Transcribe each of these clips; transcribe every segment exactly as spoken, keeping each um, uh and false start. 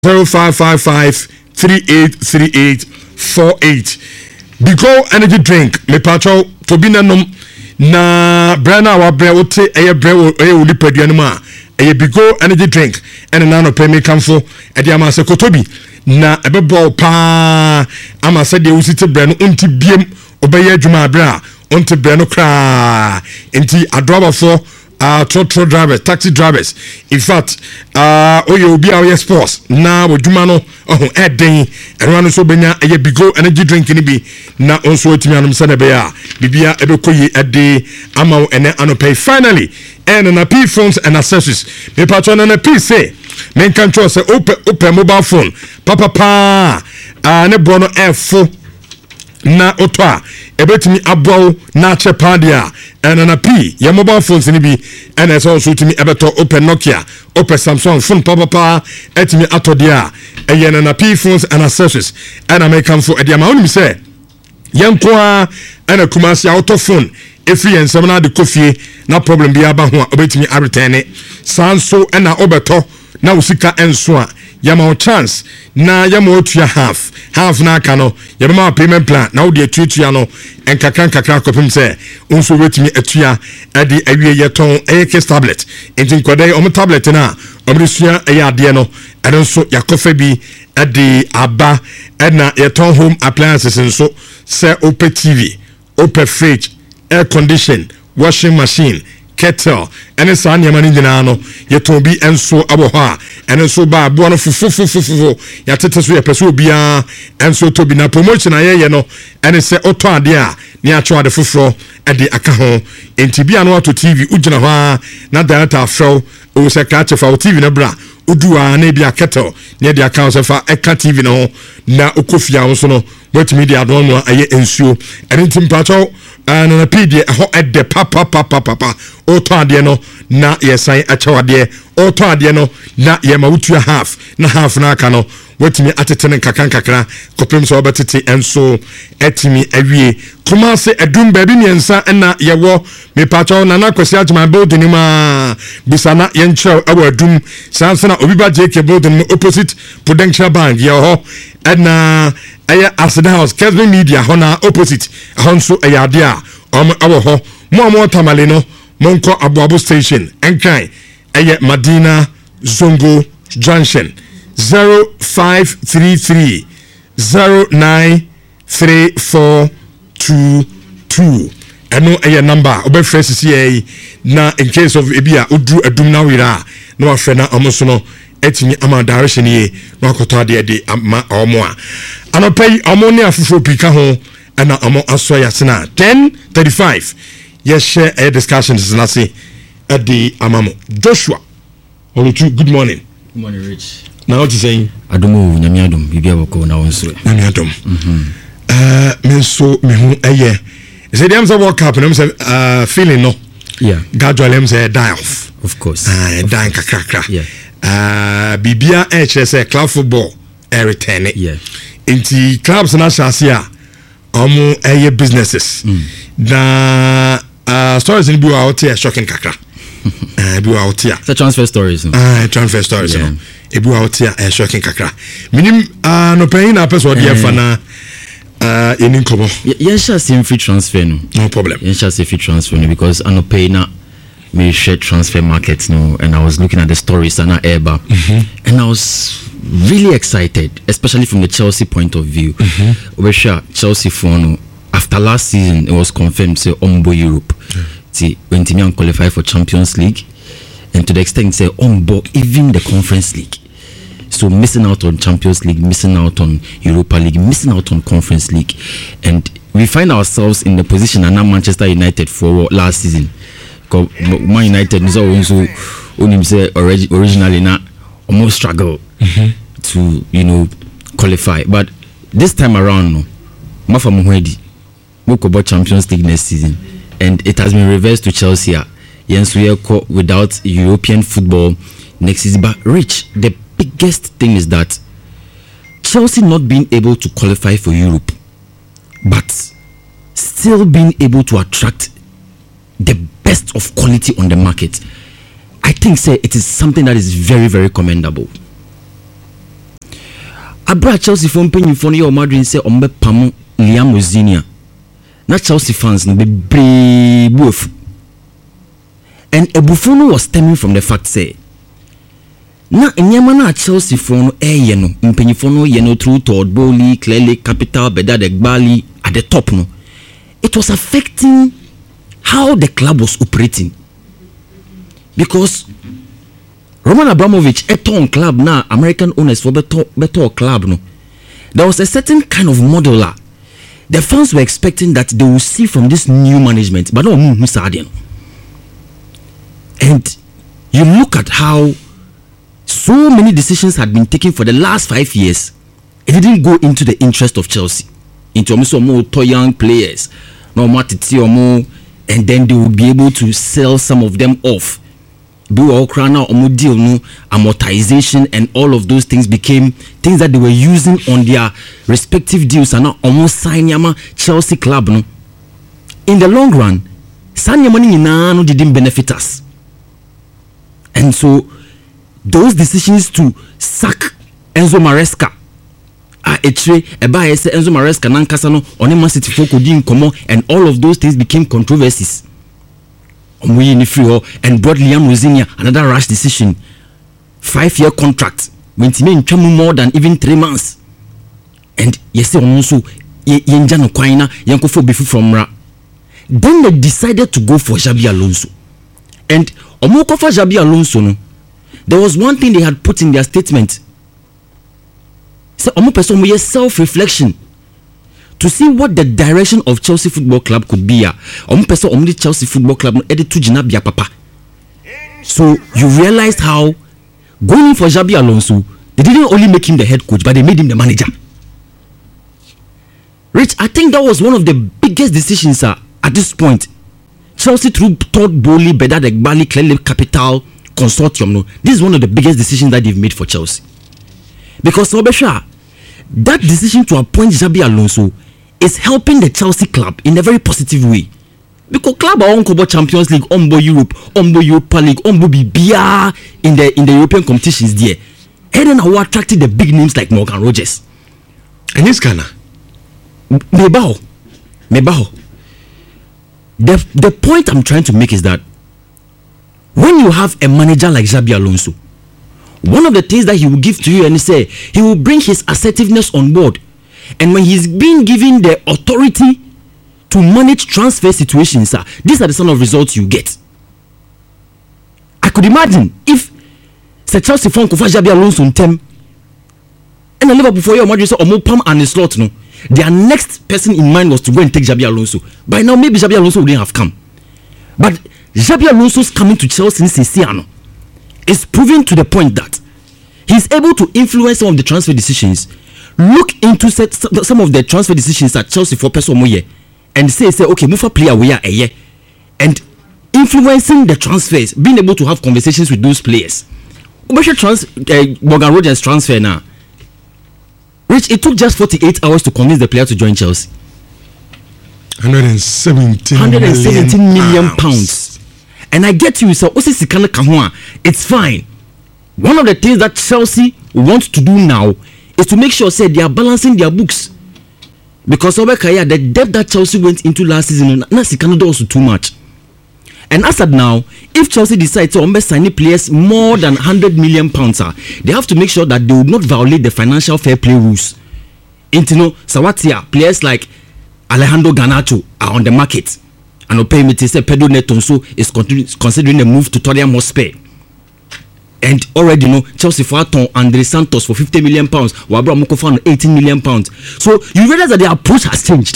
zero five five five three eight three eight four eight. Bigo energy drink me pacho to bi nanom na brana wa bre wote eye bre eye wuli paduane mu a eye Bigo energy drink ene na no pay me kamfo e dia ma se kotobi na ebebo pa ama se de usite bre no unti biem obeye adwuma abra unti bre no kra enti adrobafo Uh, trotro drivers, taxi drivers. In fact, uh, oh, you'll be our sports. Now, with Jumano, oh, Ed Day, and one so benya, a Bigo energy drink in be now also to me on Sanabea, Bibia, Edokoyi, a day, Amo, and Anope. Finally, and an appeal phones and accessories. Me patron and a P say, men control say, open, open mobile phone, Papa Pa, uh, ne Brono F four. Na otwa ebetimi abo na chepadia and na p ya mobile phones ni bi and so so timi ebeto open Nokia open Samsung phone papa pa etimi atodia eye na p phones and accessories and American for edia ma oni say yenkoa and Kumasi auto phone efi ensem na de kofie na problem bi aba ho obetimi aretene sanso and na obeto na usika enso a yama chance na yama otua half half na aka no yama payment plan na wo de atuatua no enkakran kakra kopim se onso wetimi atua ade awie yeton ayeke tablet enti nkodai om tablet na omresua aye ade no ade nso yakofa bi ade aba na yeton home appliances nso se ope T V ope fridge air condition washing machine kettle ene sa nyama ni nyina no yeton bi enso abo ho a ene so ba abo no fufufufufu ya tete so ye pese obia enso to bi na promotion ayeye no ene se oto ade a ni acho ade fufuro ede aka ho enti bia no ato T V ugina ho a na data afro o se ka chefa T V na bra odua na bia kettle ne de aka so fa eka T V no na okofia wo so no wetimi de adon no aye ensuo ene timpacho and na pd ho ede papa papa papa oto ade no na yesan achawade oto ade no na ye ma wutua half na half na aka no wetimi atetene kakan kakra kopem so obetete enso etimi awie kuma se edum baabi miensa na yewo me pacho na na kwesi atman building ma bisana yenchrew awo adum sansana obiba J K building opposite Prudential Bank ye ho na aya Acid House Kesbe Media hona opposite honso ayade a om awo ho mo mo tamale no monko abuabu station enkan aya Madina Zongo Junction zero five three three zero nine three four two two eno aya number obe fresh C na in case of ebia odu adum na wira na wa fe na omoso no etimi ama direction ye na akoto de de ama omo a anopai omo ne afufo pika ho ana omo aso ya sena ten thirty-five yes share a discussion is na say at the amamo Joshua Olutu, good morning. Good morning, Rich. Now what you saying? Adumo nyamiadum bibia wako na wonso. Nyamiadum. Mhm. Uh menso me hu eye. Say dem say work up and say uh feeling no. Yeah. Gradually dem say die off. Of course. Uh die kakra. Yeah. Uh bibia e chere say club football e return it. Yeah. Inti clubs na shasia omo eye businesses. Mm. Na uh stories in bi out here shocking kakra. Uh bi out here. The transfer stories. No? Ah, transfer stories. Yeah. No. Ebu out here uh, shocking kakra. Minim uh no paying na person dey fa na uh enin kobo. Yen sha say free transfer no. No problem. Yen sha say free transfer no because I no pay na me share transfer market no and I was looking at the stories and Eba mm-hmm. and I was really excited, especially from the Chelsea point of view. Mm-hmm. We sure Chelsea for no after last season it was confirmed say Ombo Europe. Yeah. See when Timian qualify for Champions League and to the extent say Ombo even the Conference League. So missing out on Champions League, missing out on Europa League, missing out on Conference League, and we find ourselves in the position and now Manchester United for last season. Because Man United is also only say originally not almost struggle mm-hmm. to you know qualify, but this time around, no, Mafa Muhedi, we about Champions League next season, and it has been reversed to Chelsea. Yes, we are without European football next season. But Rich, the biggest thing is that Chelsea not being able to qualify for Europe, but still being able to attract the best of quality on the market. I think say it is something that is very very commendable. abra Chelsea for mpanyimfo no ye o Madrid say ombe pam Liam Ozinia na Chelsea fans no be brave and ebufu no was stemming from the fact say na enyama na Chelsea for no eye no mpanyimfo no ye no through Todd Bowley, clearly Capital, Bedad Egbali at the top no, it was affecting how the club was operating, because Roman Abramovich eton club na American owners for better better club no, there was a certain kind of model la the fans were expecting that they will see from this new management, but no who said it. And you look at how so many decisions had been taken for the last five years. It didn't go into the interest of Chelsea, into some more young players, no matter more, and then they will be able to sell some of them off. Deal no amortization and all of those things became things that they were using on their respective deals and now almost sign yama Chelsea club no. In the long run, sign money no didn't benefit us, and so those decisions to sack Enzo Maresca, ah, etre eba ese Enzo Maresca nankasa no on Man City folk odin komo, and all of those things became controversies. Omuyi ni free ho and brought Liam Rozinia, another rash decision, five year contract when time ntwamu more than even three months, and yes also yenja no kwan na yankofo befu from ra. Then they decided to go for Xabi Alonso, and omoko for Xabi Alonso no, there was one thing they had put in their statement. So omo person mo self reflection to see what the direction of Chelsea Football Club could be. Omo person omo the Chelsea Football Club no edit to jina bia papa. So you realized how going in for Xabi Alonso, they didn't only make him the head coach, but they made him the manager. Rich, I think that was one of the biggest decisions uh, at this point. Chelsea through Todd Bowley, Bedad Egbali, clearly Capital Consortium. No, this is one of the biggest decisions that they've made for Chelsea. Because Obesha, that decision to appoint Xabi Alonso is helping the Chelsea club in a very positive way. Because club are on Kobo Champions League, Ombo Europe, Ombo Europa League, Ombo Bibia in the in the European competitions there. And then I attracted the big names like Morgan Rogers. And this Ghana. Mebaho. Mebaho. The, the point I'm trying to make is that when you have a manager like Xabi Alonso, one of the things that he will give to you and say, he will bring his assertiveness on board. And when he's being given the authority to manage transfer situations, uh, these are the sort of results you get. I could imagine if Sir Chelsea phone Kofa Xabi Alonso in tem and a Liverpool for your Madrid so Omo Pam and the slot no, their next person in mind was to go and take Xabi Alonso. By now maybe Xabi Alonso wouldn't have come. But Xabi Alonso's coming to Chelsea in Siciano is proving to the point that he's able to influence some of the transfer decisions. Look into set, some of the transfer decisions at Chelsea for Peso Moye and say, say, okay, move for player we are a year, and influencing the transfers, being able to have conversations with those players. Trans, uh, Morgan Rogers transfer now. Which it took just forty-eight hours to convince the player to join Chelsea. one hundred seventeen one hundred seventeen million pounds. And I get you, so it's fine. One of the things that Chelsea wants to do now is to make sure say they are balancing their books, because over Kaya, the debt that Chelsea went into last season, Canada also too much. And as at now, if Chelsea decides to sign players more than one hundred million pounds, they have to make sure that they will not violate the financial fair play rules. Intino Sawatia, players like Alejandro Garnacho are on the market. And Opeyemete say Pedro Netonso is considering a move to Tottenham Hotspur. And already you know Chelsea for Aton Andre Santos for fifty million pounds, Wabra Mokofan eighteen million pounds. So you realize that the approach has changed.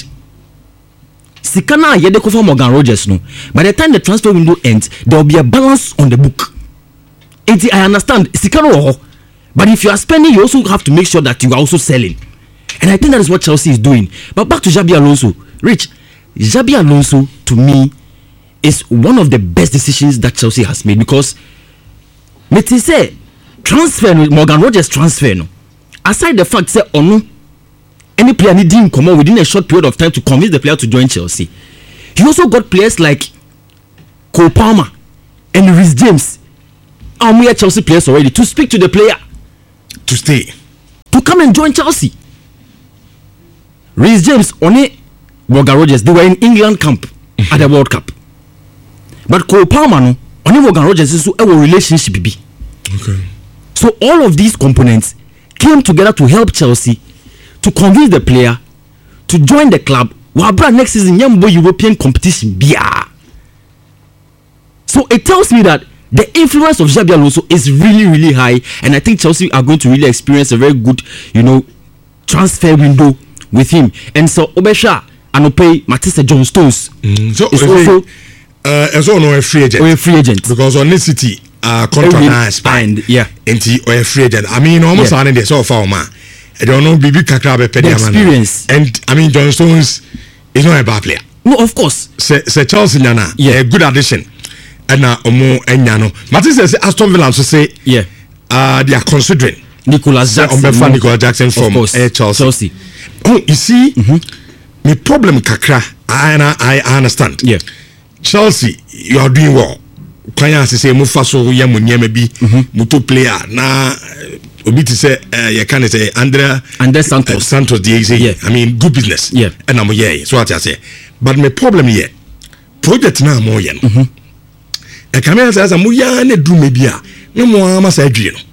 Sikana Yedeko for Morgan Rogers no. By the time the transfer window ends, there will be a balance on the book. It, I understand Sikano, but if you are spending, you also have to make sure that you are also selling. And I think that is what Chelsea is doing. But back to Xabi Alonso, Rich, Xabi Alonso to me is one of the best decisions that Chelsea has made, because Meti say transfer Morgan Rogers transfer no. Aside the fact say ono any player needing come out within a short period of time to convince the player to join Chelsea, he also got players like Cole Palmer and Reece James, and we are Chelsea players already to speak to the player to stay. to come and join Chelsea. Reece James, Oni, Morgan Rogers, they were in England camp at the World Cup. But Cole Palmer, no, Oni Morgan Rogers is a relationship. Okay. So all of these components came together to help Chelsea to convince the player to join the club. Wabra next season, Yambo European competition. Bia. So it tells me that the influence of Xabi Alonso is really, really high, and I think Chelsea are going to really experience a very good, you know, transfer window with him. And so Obesha Anope Matisse John Stones mm. so is also uh, also no a free agent. Or a free agent because on this city uh, contract now expired. Yeah. And he or a free agent. I mean, almost yeah. on so far, man. I don't know, Bibi Kakrabe the experience. And I mean, John Stones is not a bad player. No, of course. Se, se Chelsea Nana, yeah, a good addition. And now, Omo Enyano. Matisse says Aston Villa to say, yeah, uh, they are considering Nicholas Jackson. On Nicholas Jackson from Chelsea. Chelsea. Oh, you see, mm-hmm. the problem, Kakra, I, I, I understand. Yeah. Chelsea, you are doing well. Kwanya say Mufaso ya munyeme bi muto player na obi ti say uh, you can say Andrea Andre Santos uh, Santos dey say yeah. I mean good business. Yeah. And I'm yeah. So what I say. But my problem here project na mo yen. Mhm. E kamera say say mo ya na du me bia na mo ama say dwe no.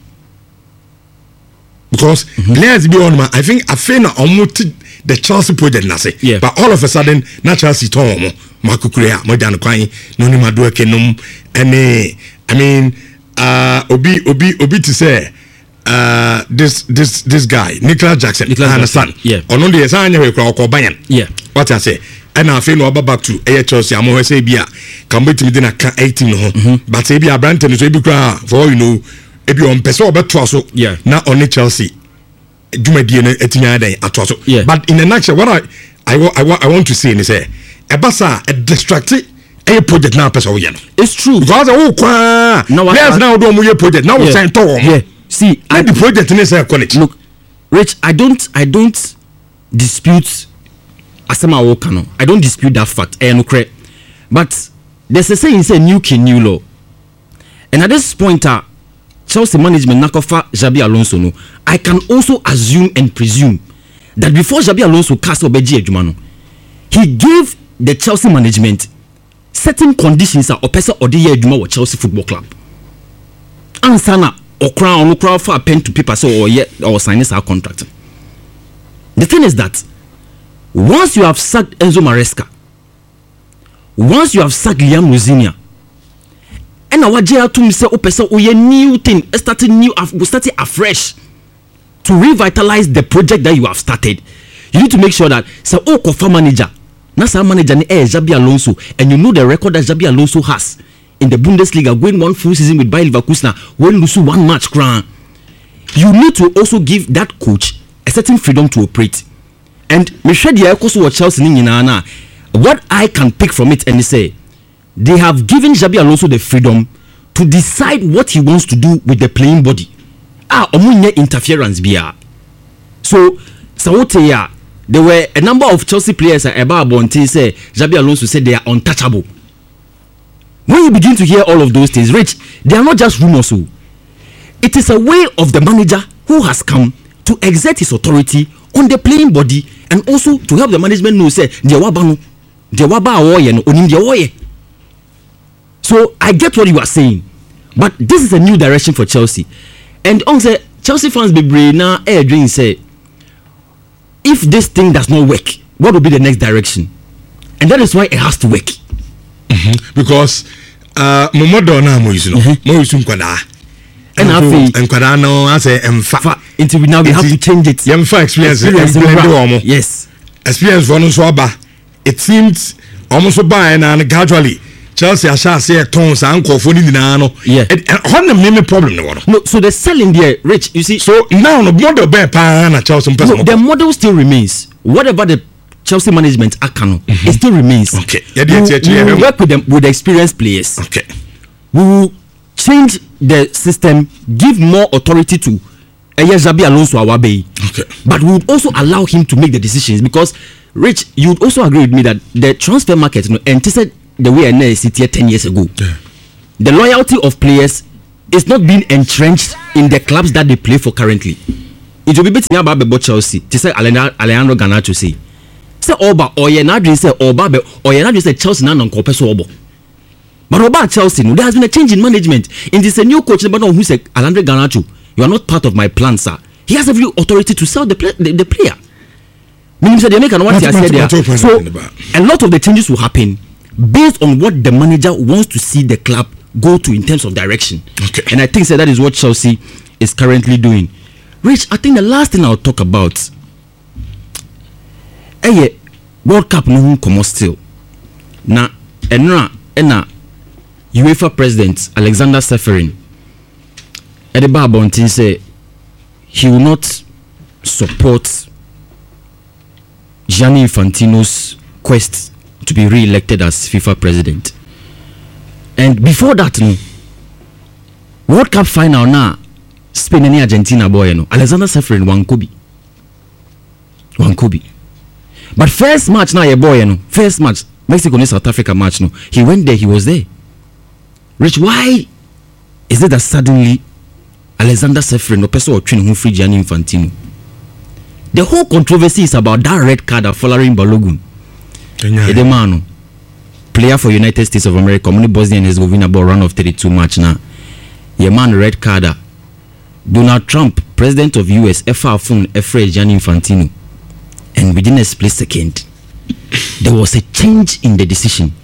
Because mm-hmm. players be on ma I think I feel na omo the Chelsea project na say. Yeah. But all of a sudden na Chelsea ton omo makukurea mo dan kwan no ni madu ekenum ene I mean uh obi obi obi to say uh this this this guy Nicholas Jackson Nicholas I understand Jackson. Yeah. Ono de say we kwa kwa Bayern. Yeah. What I say and I feel no back to eh Chelsea am we say bia can bet me dey na ka eighteen no mm-hmm. but say bia Branton so e bi kwa for you know e bi on person obeto so yeah. na on Chelsea dwumadie na etinya dan ato so yeah. but in a nutshell what I I, I, I want to say is say Ebasa a distracted a project now person we it's true because oh kwa no yes now do mo project now we yeah. sign to yeah see I the project in say quality look Rich I don't I don't dispute asema wo kano I don't dispute that fact eh no cre but there's a saying say new king new law and at this point uh, Chelsea management nakofa Xabi Alonso no I can also assume and presume that before Xabi Alonso cast obeji adwuma no he gave the Chelsea management certain conditions are opesa or the year adwuma with Chelsea Football Club ansana okra onu kra for pen to paper so or yet or sign this contract. The thing is that once you have sacked Enzo Maresca, once you have sacked Liam Rosinia, and our J R to say opesa or ye new thing starting new starting afresh to revitalize the project that you have started, you need to make sure that so okofa manager Nasa manager ni eh Xabi Alonso, and you know the record that Xabi Alonso has in the Bundesliga, going one full season with Bayer Leverkusen, when lose one match crown. You need to also give that coach a certain freedom to operate. And Michel Diakoso or Chelsea Nina, what I can pick from it and say, they have given Xabi Alonso the freedom to decide what he wants to do with the playing body. Ah, omunye interference biya. So, Sawote ya. There were a number of Chelsea players at Eba Bonte say Xabi Alonso said they are untouchable. When you begin to hear all of those things, Rich, they are not just rumors. It is a way of the manager who has come to exert his authority on the playing body and also to help the management know say so I get what you are saying, but this is a new direction for Chelsea. And on say Chelsea fans be brave now air dream say if this thing does not work, what will be the next direction? And that is why it has to work. Mm-hmm. Because uh Momodo na mo use no mo use nkwada and afi nkwada no I say emfa until we now we have to change it. Yemfa experience experience yes experience for no so aba it seems almost so by and gradually Chelsea asha say tons and nkofo ni nyina no yeah on the main problem no no so the selling there Rich you see so now no model be pa na Chelsea person no, the model still remains whatever the Chelsea management akano mm-hmm. it still remains okay we, we will work with them with the experienced players okay we will change the system give more authority to Xabi Alonso Awabe okay but we would also allow him to make the decisions because Rich you would also agree with me that the transfer market you know anticipated the way I know sit here ten years ago. Yeah. The loyalty of players is not being entrenched in the clubs that they play for currently. it will be betting about the Chelsea. To say Alejandro Garnacho say, say Oba or ye not say Oba or ye not say Chelsea na non so Obo. But about Chelsea, no, there has been a change in management. In this a new coach, but no, who said Alejandro Garnacho, you are not part of my plan, sir. He has every authority to sell the play, the, the player. Meaning that they make an what he said there. So a lot of the changes will happen based on what the manager wants to see the club go to in terms of direction. Okay. And I think so that is what Chelsea is currently doing. Rich, I think the last thing I'll talk about, eh, World Cup no come still. Na enra ena UEFA president Alexander Seferin at the Barbontin say he will not support Gianni Infantino's quest to be re-elected as FIFA president. And before that, no, World Cup final now, Spain and Argentina boy, no, Alexander Seferin one Kobe, one Kobe. But first match now, your boy, no, first match Mexico and South Africa match, no, he went there, he was there. Rich, why is it that suddenly Alexander Seferin no person or training who free Gianni Infantino? The whole controversy is about that red card of Folarin Balogun. The man, player for United States of America, only Bosnia and Herzegovina about round of thirty-two match now. Your man red card. Donald Trump, president of U S, F R phone, F R Gianni Infantino, and within a split second, there was a change in the decision.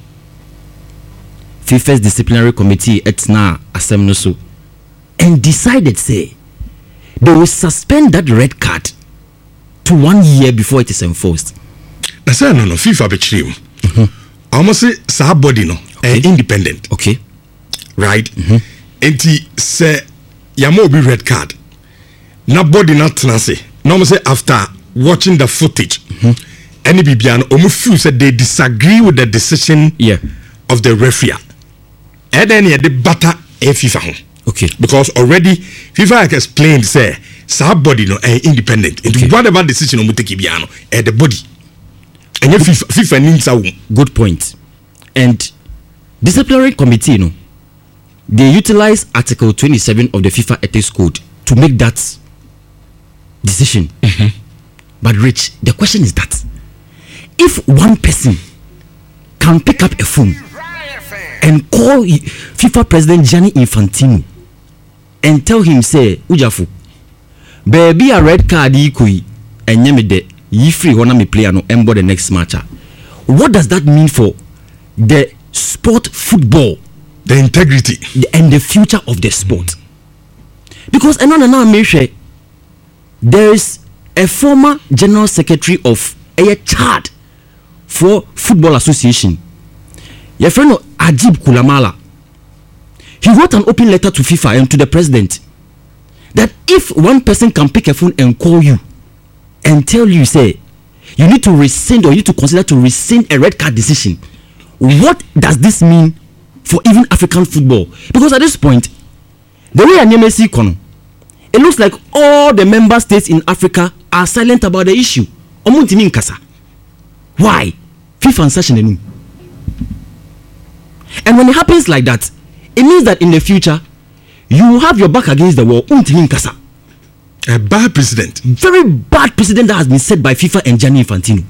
FIFA's disciplinary committee at now so and decided say they will suspend that red card to one year before it is enforced. I said no no FIFA be chim. I almost say sa body no okay. uh, independent. Okay. Right? Mm-hmm. Enti say yamo be red card. Na body not transe. No say after watching the footage. Mm-hmm. Any bibian omu feel said they disagree with the decision yeah. of the referee. And then the butter a FIFA. Okay. Because already FIFA has explained say somebody no uh, independent. Okay. Into whatever decision omu take biano eh the body. And your FIFA FIFA needs a good point. And disciplinary committee, you know, they utilize Article twenty-seven of the FIFA Ethics Code to make that decision. Mm-hmm. But Rich, the question is that if one person can pick up a phone and call FIFA President Gianni Infantino and tell him, say, Ujafu, baby a red card ikui and yemede ye free wanna me player no embo the next match. What does that mean for the sport football? The integrity the, and the future of the sport? Because another now measure there is a former general secretary of a Chad for Football Association. Your friend Ajib Kulamala. He wrote an open letter to FIFA and to the president that if one person can pick a phone and call you and tell you, say, you need to rescind or you need to consider to rescind a red card decision, what does this mean for even African football? Because at this point, the way N M S C kono, it looks like all the member states in Africa are silent about the issue. Why? FIFA and such an. And when it happens like that, it means that in the future, you will have your back against the wall. A bad president. Very bad president that has been set by FIFA and Gianni Infantino.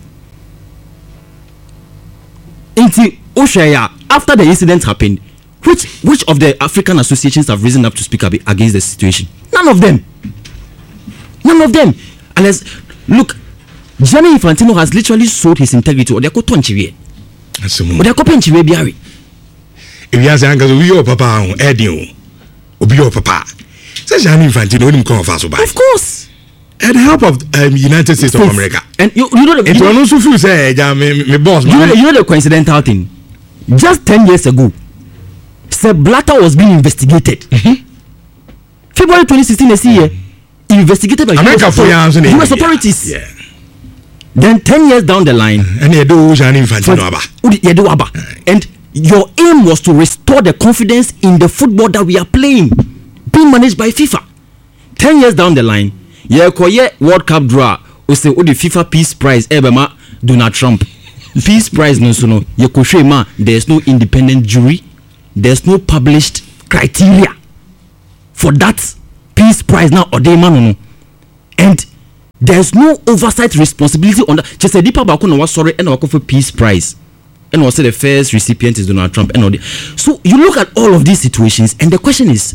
After the incident happened, which which of the African associations have risen up to speak up against the situation? None of them. None of them. Unless, look, Gianni Infantino has literally sold his integrity. Or they are tonchiwe. Or they are kopenchiwe biari. If you ask Uncle, we your papa, Eddie, or your papa. Says Gianni Infantino, him come fast by. Of course. And the help of um, United States of America. And you, you know the it will also feel say, yeah, me, me boss. You know, the, you know the coincidental thing. Just ten years ago, Sepp Blatter was being investigated. Mm-hmm. February twenty sixteen, this year, investigated by America U S, for author- U S authorities. Yeah. Then ten years down the line, and you do Gianni Infantino aba. And your aim was to restore the confidence in the football that we are playing, being managed by FIFA. Ten years down the line, yeah, World Cup draw. We say, oh, the FIFA Peace Prize, Ebema, Donald Trump. Peace Prize, no, so no, there's no independent jury, there's no published criteria for that Peace Prize now, or they man, no. and there's no oversight responsibility on that. Just a deeper back on sorry and our for peace prize. And also the first recipient is Donald Trump and all the, so you look at all of these situations and the question is,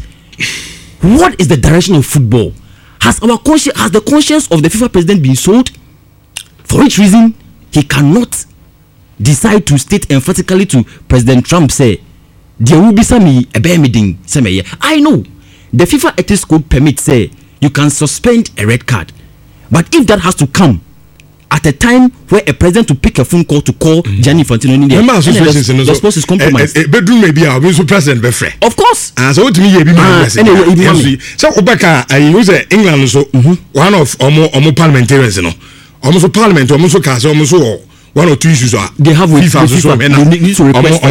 what is the direction of football? Has our conscience, has the conscience of the FIFA president been sold? For which reason he cannot decide to state emphatically to President Trump, say there will be some a bear meeting. I know the FIFA ethics code permits say you can suspend a red card, but if that has to come at a time where a president to pick a phone call to call mm-hmm. Gianni Infantino in India, and the, the sports is compromised. Bedroom maybe I'll be president be free. Of course. And so to me, be my anyway. So Obaka, I use England so one of almost almost parliamentarians, you know, almost parliament, almost cast almost one or two issues are they have with FIFA. So they need to request.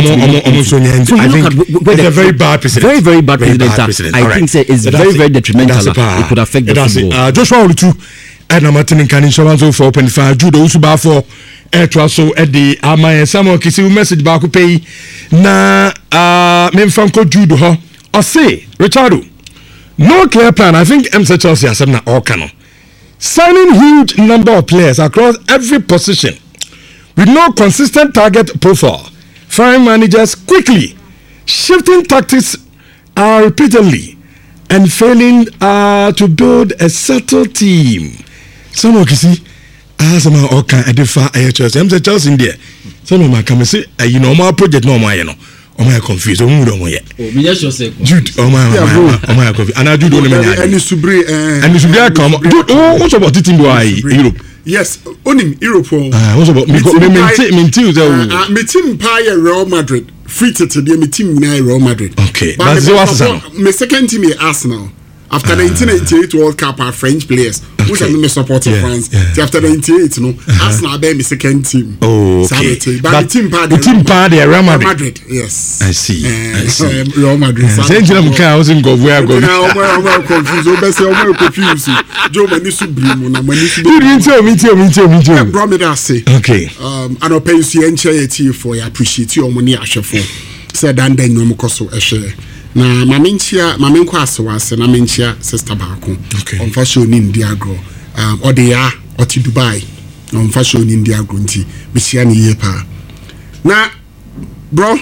I think it's a very bad president. Very very bad president. I think say is very very detrimental. It could affect the football. Joshua Olutu. And I'm attending can insurance for open five judo usuba for air so at the ama some kisi message back pay na uh memfanko judo ho or say Richardo no clear plan. I think M C Chelsea has na all canon signing huge number of players across every position with no consistent target profile, firing managers quickly, shifting tactics uh, repeatedly and failing uh, to build a settled team. Some of you see, as I'm all kind of far air Chelsea. I'm the Chelsea in there. Some of my come say, you know, my project no more, you know. Oh my confused. Oh my God. Jude. Oh my. Oh my confused. And I do don't know. And it's Subri. And it's Subri come. Dude, oh, what's about it in Europe? Yes, only Europe. Ah, what's about me? Me, me too. Me team pie Real Madrid. Free to today. Me team now Real Madrid. Okay. That's the last. My second team is Arsenal. After the nineteen eighty-eight World Cup, our French players, okay. Which are me supporting yeah, France. Yeah. After the nineteen eighty-eight, you know, uh-huh. Arsenal be my second team. Oh, okay. So but, but the team part, the team part, Real Madrid. Madrid, yes. I see. Uh, I see. Um, Real Madrid. Saying you know, I wasn't go where I go. Now, I'm I'm confused. I'm say I'm confused. Joe, many subrimu, na many subrimu. Me too, me too, me too, me too. Bro, me that say. Okay. Um, I don't pay you see any for you appreciate your money ashefo. Said and then no more so share. Na mamenchia mamenko asewase na menchia sister baako on fashion in Diagro um odeya oti Dubai on fashion in Diagro nti mechia ne ye pa na bro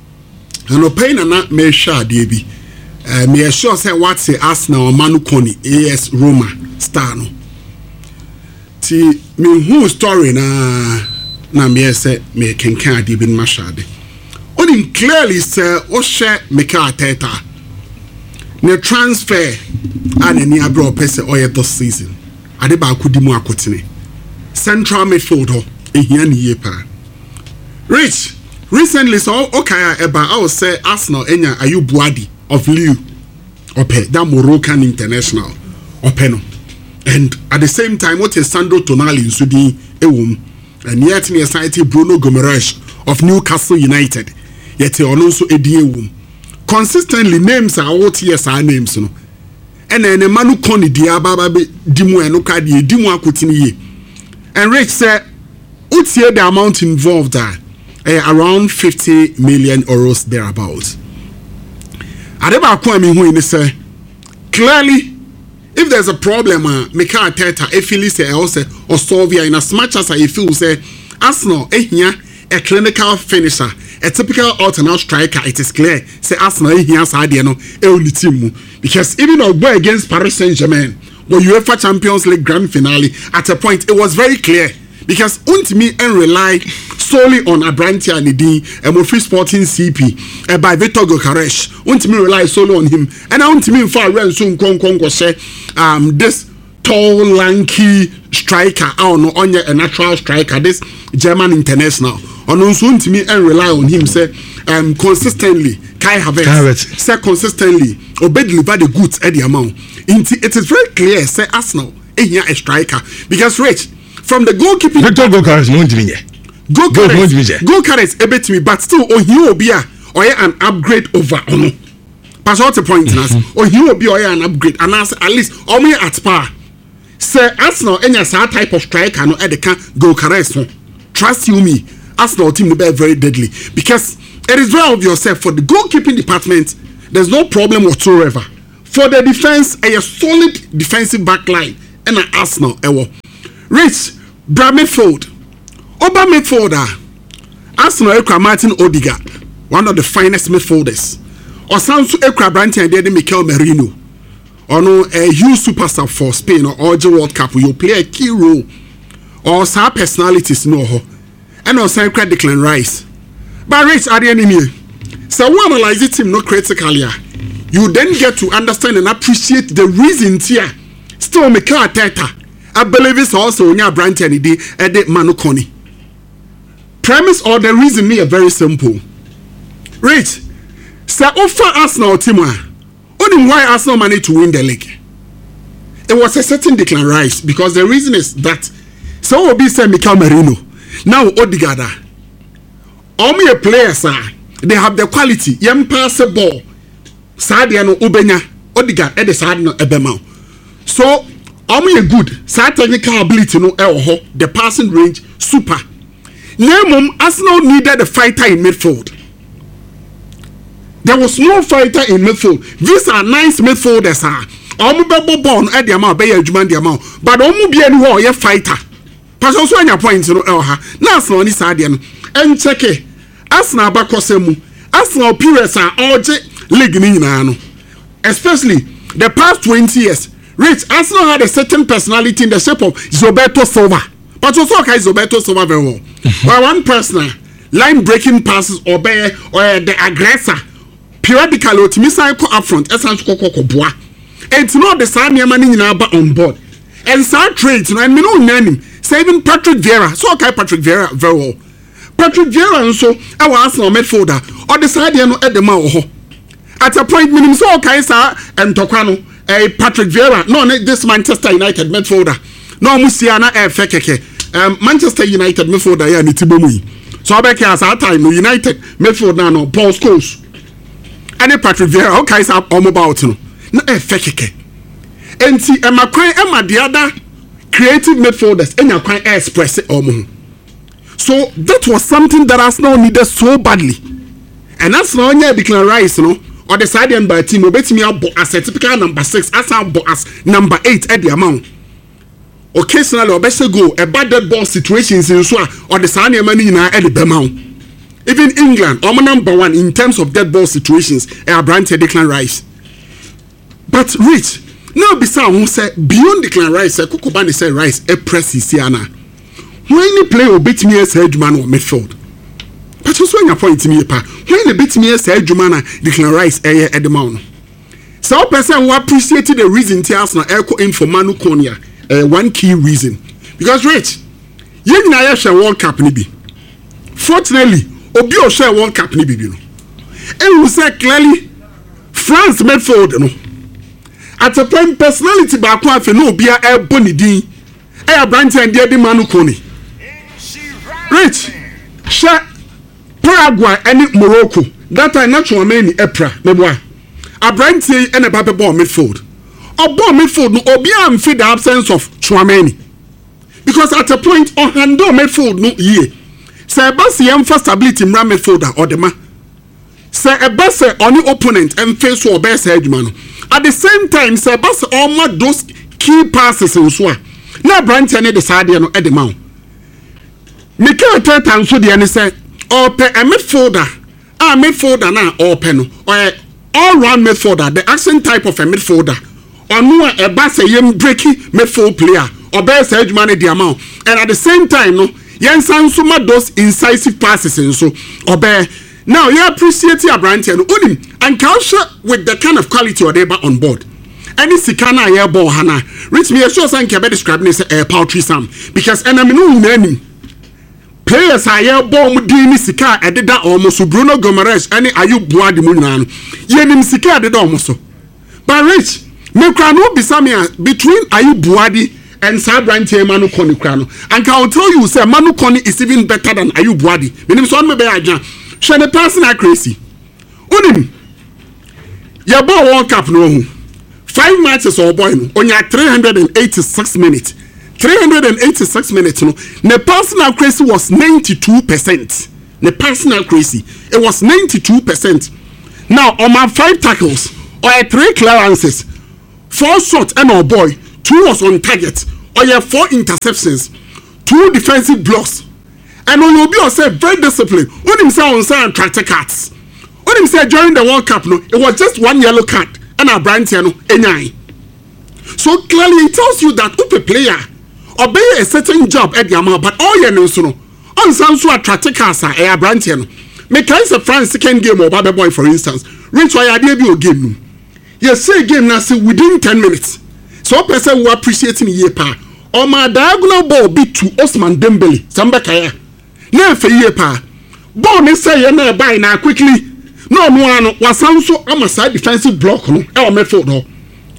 no pain na me hwa de bi uh, me sure say what say Arsenal Manu Koni A S Roma star no ti me who story na na me say me kenkan de bi ma hwa Onim clearly say Oshe Mikel Arteta ne transfer and any abroad person oye this season. Adeba akudimu akotene. Central midfielder ehia ni yepa. Rich recently so okay eba I will say Arsenal enya Ayub Buadi of Lille ope that Moroccan international ope no. And at the same time what is Sandro Tonali in Sudi ewum and yet near society Bruno Gomes of Newcastle United. Yet also a dear womb. Consistently names are what yes our names no. And then a manu koni diababa dimu enoka di dimu akutini. And Rich said, what's here the amount involved there? Uh, around fifty million euros thereabouts. Adeba kwami hu ini say clearly if there's a problem uh, Mikel Arteta if he say also or solve in as much as I feel say Arsenal ehia a clinical finisher. A typical alternate striker, it is clear. Say Arsenal here side no e team because even though go against Paris Saint-Germain, the UEFA Champions League grand finale, at a point it was very clear because untimi and rely solely on Abrante Anidi and Mofi Sporting C P uh, by Victor Gokaresh. Untimi rely solely on him, and untimi far run soon kon kon go say um this tall lanky striker, I don't know on a natural striker, this German international. On unsun to me and rely on him say um consistently Kai Havertz say consistently obey deliver the goods at the amount. It is very clear say Arsenal ehia a striker because Rich from the goalkeeping Victor Gokares no ntimi ye Gokares Gokares ebetimi but still ohia obi a oye an upgrade over ono pass out the point nas ohia obi oye an upgrade and at least omo at par say Arsenal enya sa type of striker no e de kan Gokares no trust you me Arsenal team will be very deadly because it is very obvious for the goalkeeping department there's no problem whatsoever. For the defense, a solid defensive back line ɛna Arsenal ɛwɔ Rich bra midfield oba midfield a Arsenal ekura Martin Odegaard, one of the finest midfielders. Osanso ekura Branton de Mikel Merino, ono a huge superstar for Spain or Orgy World Cup. You play a key role or some personalities no ho and also ekura Declan Rice. But Rich at the enemy, so we analyze it him no critically. You then get to understand and appreciate the reasons here. Still Mikel Arteta, I believe it's also near Branton de Ede Manu Kone. Premise or the reason me are very simple. Rich, say offer Arsenal team only why Arsenal managed to win the league. It was a certain Declan Rice because the reason is that so will be say Mikel Merino. Now Odegaard. All me players are they have the quality. Yem pass the ball. Sadiano Ubenya Odegaard at the side no ebema. So all me good. Sa technical ability no eh the passing range super. Nemum Arsenal needed a fighter in midfield. There was no fighter in midfield. These are nice midfielders. Omu bebo born at the amount, be a Juman the amount. But Omu be any a fighter. Pass also on your points, no elha. Now Arsenal is Sadian. And check it. Arsenal bakosemu. Arsenal periods are all league nino. Especially the past twenty years. Rich, Arsenal had a certain personality in the shape of Roberto Silva. But also okay, Roberto Silva very well. Well, one person line breaking passes or bear or the aggressor periodically to miss up front essence koko boa. It's not the same money in our on board. And some trades and me no name saving Patrick Vieira. So okay, Patrick Vieira very well. Patrick Vieira and so our Arsenal midfielder or the side no at the mouth. At a point minimum so okay sir and Tokano a Patrick Vieira no this Manchester United midfielder. No Musiana e fekeke. Um, Manchester United midfielder ya ni Tibomui. So abeke as our time no United midfielder no Paul Scholes. Any Patrick Vieira okay sa omo about no. No e fekeke. Enti e makwan e ma the other creative midfielders enya kwan e express omo. So that was something that Arsenal needed so badly. And Arsenal nya Declan Rice no or the side and by team obetimi abo as a typical number six as abo as number eight at the amount. Occasionally or best go a bad dead ball situations in so or the Sanya money in our Bemau. Even England, or number one in terms of dead ball situations, are Branton Declan Rice. But Rich, now beside who said beyond Declan Rice, a Kukubani said Rice, a press is Siana. When you play or beat me as Edgeman or midfield. But also when you point to me, when you beat me as Edgeman, Declan Rice, a at the mount. So person who appreciated the reason to Arsenal echo in for Manu Konya. Uh, one key reason because Rich, you na share World Cup ni bi. Fortunately, obi o share World Cup ni bi no. And we say clearly, France midfield no. At a point personality back one for no be a boni din. E Branton and the Manu Kone. Rich, share Paraguay and Morocco. That I natural many epra meboa. A Branton and a Papa ball midfield. Or bomb midfield no obi am fit the absence of Chouameni. Because at a point on handle midfield no ye. Say basi yam for stability mra midfielder or the ma. Say a basi on the opponent and face or best edge man. At the same time say basi all those key passes in so. Now Branton the side no at the mount. Mikel Arteta and so the any say or pe a midfielder. Ah midfielder na or pen or all round midfielder the action type of a midfielder. Or no a bass a yem breaky midfield player or best edge money the amount. And at the same time, no, yen sound so much those incisive passes and so or bear. Now you appreciate your brand and unim and culture with the kind of quality or they on board. Any sikana air ball hana. Rich me a sure son can be described as a poultry sam because and I'm no name. Players are air ball mudini sika at the almost Bruno Gomares any Ayub Boadi Munan. Yenim sika at the almost. But Rich. Me krano bisamia between Ayub Boadi and Sabranti Manu Kone krano. And I will tell you, say Manu Kone is even better than Ayub Boadi. Meaning so me be aja. She the person are crazy. Unim. Ya ball World Cup no. Five matches or boy no. On your three hundred eighty-six minutes. three hundred eighty-six minutes no. The personal crazy was ninety-two percent. The personal crazy. It was ninety-two percent. Now on my five tackles or three clearances. Four shots and oh boy, two was on target. Or you have four interceptions, two defensive blocks. And when you be yourself very disciplined, when him say on side tractor cards, when him say during the World Cup, no, it was just one yellow card and a brand no any. So clearly it tells you that if a player obey a certain job at the amount, but all you know so no, on some sort of tractor cards are a brand no. Make a France second game or Baba Boy for instance, reach why I did you game. You say game now say within ten minutes. So person who appreciate me ye pa. Or my diagonal ball beat to Osman Dembele. Sambakaya. Now for ye pa. Ball me say you know buy now quickly. No no was also on my side defensive block no. Our midfield no.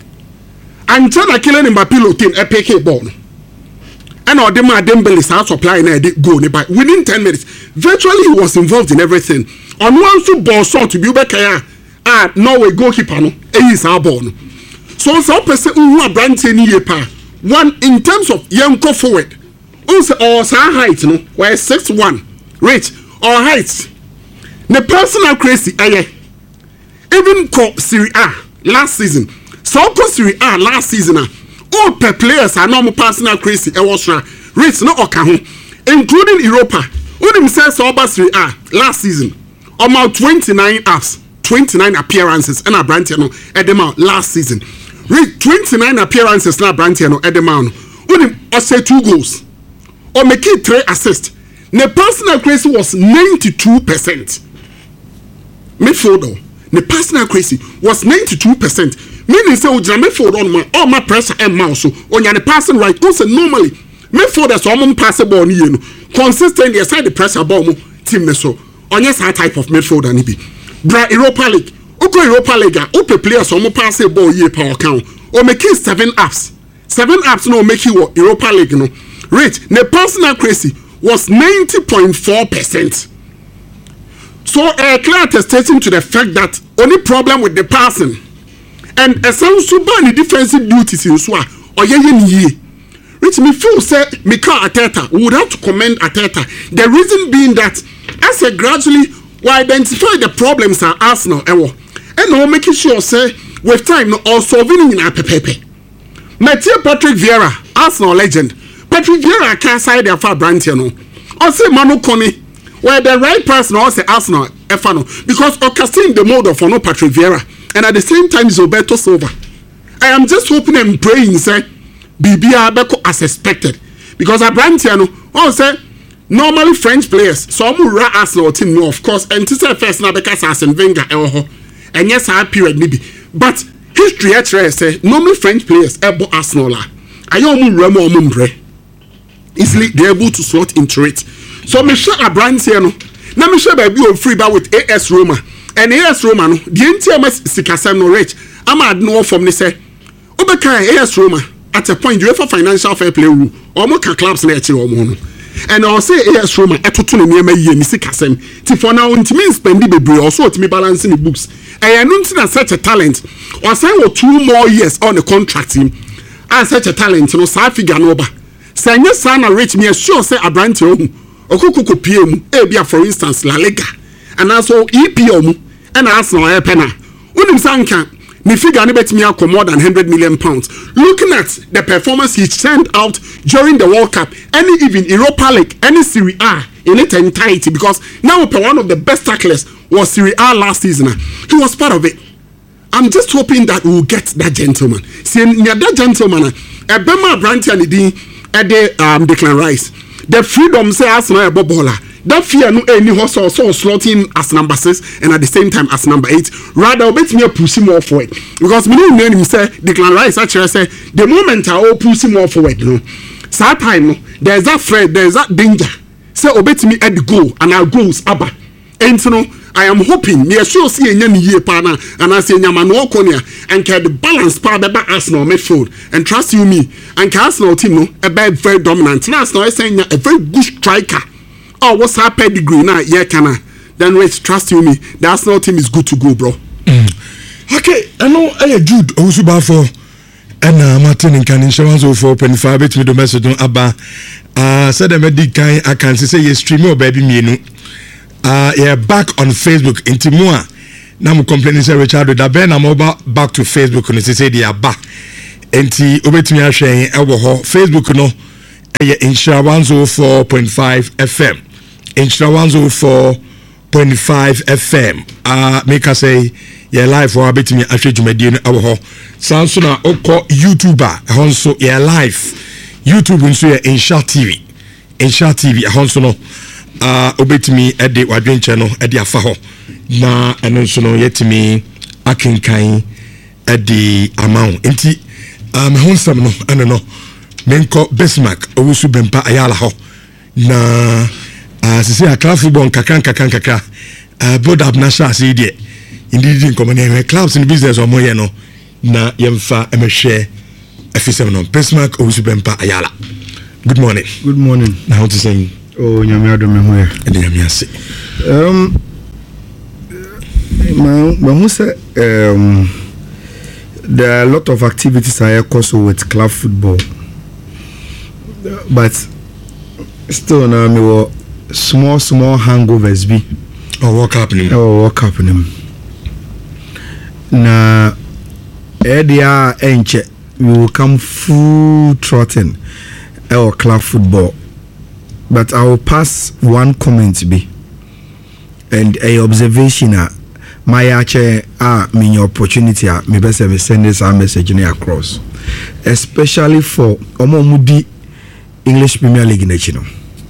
And China killing him by pillow team a P K ball. And all the my Dembele start supplying a go by within ten minutes. Virtually he was involved in everything. On one two ball shot to be back here. Ah, Norway goalkeeper no. E is our ball no. So some person who are brand new pa. One in terms of young go forward. Also or sa height no. Where six one. Rate or height. The personal crazy aye. Even co Serie A last season. So co Serie A last season ah. All per players are normal personal crazy. E was rate no oka ho. Including Europa. When him says so about Serie A last season. About twenty-nine apps. twenty-nine appearances and a brand no at the mount last season. Read twenty-nine appearances na brand no at the mount. When him say two goals or make it three assists. The personal crazy was ninety-two percent. Midfielder, the personal crazy was ninety-two percent. Meaning say o jam midfield on my all my pressure and mouse so on your passing right. Also normally midfielders so am pass ball ni no consistent dey side the pressure ball mo team ne so. On your type of midfielder ni bi. Bra Europa League. Oko Europa League, ope players on pass a ball ye power count. Or make it seven apps. Seven apps no make you Europa League no. Rate the personal crazy was ninety point four percent. So a uh, clear attestation to the fact that only problem with the passing and a sound super any defensive duties in Swa or yen ye. Rich me feel say Mikel Arteta would have to commend Arteta. The reason being that as a gradually we identify the problems at Arsenal and now making sure say with time or solving in a pepepe. Mathieu Patrick Vieira, Arsenal legend. Patrick Vieira can't side their far brand you know. Or say Manu Kone, where the right person or say Arsenal Efano because orchestrating the mode of no Patrick Vieira and at the same time is Roberto Silva. I am just hoping and praying say B B R Beko as expected because a brand you know or say normally French players, so I'm ra Arsenal team no of course, and to say first now because Arsene Wenger eh and yes our period maybe, but history actually say normally French players ebo Arsenal la, I am remo mumbre, easily they able to slot into it. So me share a brand here no, now me share baby on free bar with A S Roma, and A S Roma no, the entire mas sikasem no rich, I'm ad no from me say, obeka A S Roma at a point you have a financial fair play rule, or more clubs na echi or more. And I'll say A S Roma etoto ne me ye nisi kasem ti for now ntimi spend bebre also ntimi balancing the books I don't na such a talent or say for two more years on the contract him as such a talent no sa figure no ba say nya sa na rich me sure say abrante ohu okukuko pie mu e bia for instance La Liga and also E P L mu and Arsenal e pena unim sanka the figure bet me out more than one hundred million pounds. Looking at the performance he sent out during the World Cup, any even Europa League, any Serie A in its entirety, because now one of the best tacklers was Serie A last season. He was part of it. I'm just hoping that we'll get that gentleman. See, that gentleman, a Bema Brandt and the um Declan Rice, the freedom say Arsenal a bobola. That fear no any horse or so slotting as number six and at the same time as number eight. Rather, bet me push him more forward because me no name say Declan Rice actually say the moment I all push him more forward. No, sad time no. There's that threat, there's that danger. Say obet me at the goal and our goals abba. And so no, I am hoping me sure see a year partner and I say Yamano Konya and can the balance part about Arsenal midfield and trust you me and Arsenal team no a bad very dominant. Now Arsenal is saying a very good striker. Oh, what's her pedigree now? Yeah, can I? Then wait, trust you me. The Arsenal team is good to go, bro. Mm. Okay, I know I Jude also bad for and uh, Martin in can insurance for twenty-five bit me the message on Abba. Uh, said the medic kind I can say yes stream or baby me no. Uh, yeah, back on Facebook in Timua. Now I'm complaining say Richard that Ben I'm over back to Facebook and they say they are back. enti obetumi ahwɛ ɛwɔ hɔ Facebook no ɛyɛ Nhyira one oh four point five F M Nhyira one oh four point five F M ah make us say yɛ live wɔ abetumi ahwɛ dwumadie no ɛwɔ hɔ saa nso na okɔ YouTube a ɛhɔ nso yɛ live YouTube nso yɛ Nhyira T V Nhyira T V ɛhɔ nso no ah obetumi ɛde wadwenkyɛ no ɛde afa hɔ na ɛno nso no yɛtumi akenkan ɛde amount enti um ho nsɛm no ɛno no menkɔ Bismarck owusu bempa ayala hɔ na uh, sisi akra football kakran kakran kakra uh, build up na sha ase die indeed nkɔmɔ ne clubs in business omo ye no na yemfa emehwɛ afisem no Bismarck owusu bempa ayala. Good morning. Good morning. Na how to say oh nyame adom me ho ya e de nyame ase um ma ma hu say um there are a lot of activities I also with club football, but still now me were small small hangovers be oh what happening oh what happening na area enche we will come full trotting our club football, but I will pass one comment be and a observation uh, my ache ah me opportunity ah me best me send this message across, especially for omomudi English Premier League in you know.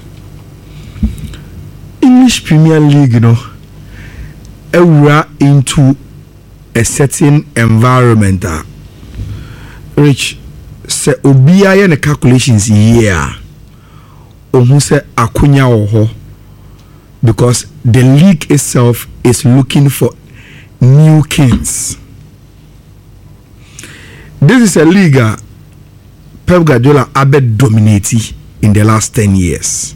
English Premier League you know era into a certain environment ah rich say obia ye ne calculations here ohu say akunya oho because the league itself is looking for new kings. This is a league uh, Pep Guardiola abe dominated in the last ten years.